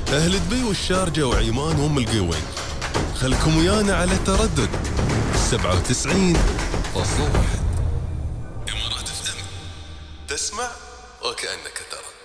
أهل دبي والشارجة وعيمان وأم القوين، خلكم ويانا على تردد 97.1 إمارات FM. تسمع وكأنك ترى.